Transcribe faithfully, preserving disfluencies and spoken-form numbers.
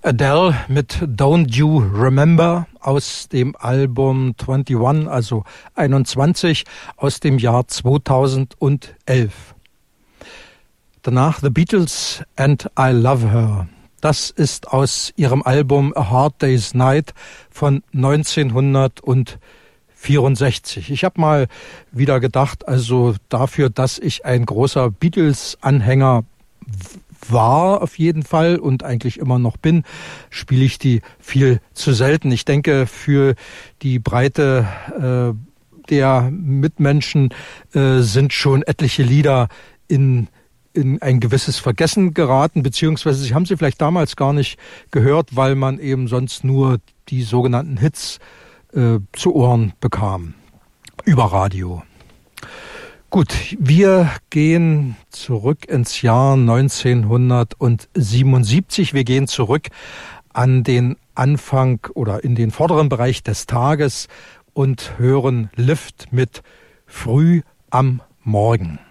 Adele mit Don't You Remember aus dem Album einundzwanzig, also einundzwanzig aus dem Jahr zweitausendelf. Danach The Beatles and I Love Her. Das ist aus ihrem Album A Hard Day's Night von neunzehnhundertvierundsechzig. Ich habe mal wieder gedacht, also dafür, dass ich ein großer Beatles-Anhänger war auf jeden Fall und eigentlich immer noch bin, spiele ich die viel zu selten. Ich denke, für die Breite äh, der Mitmenschen äh, sind schon etliche Lieder in in ein gewisses Vergessen geraten, beziehungsweise sie haben sie vielleicht damals gar nicht gehört, weil man eben sonst nur die sogenannten Hits äh, zu Ohren bekam über Radio. Gut, wir gehen zurück ins Jahr neunzehnhundertsiebenundsiebzig. Wir gehen zurück an den Anfang oder in den vorderen Bereich des Tages und hören Lift mit Früh am Morgen.